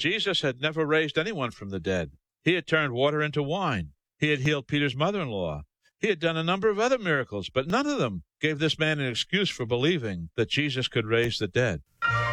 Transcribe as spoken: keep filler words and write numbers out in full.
Jesus had never raised anyone from the dead. He had turned water into wine. He had healed Peter's mother-in-law. He had done a number of other miracles, but none of them gave this man an excuse for believing that Jesus could raise the dead.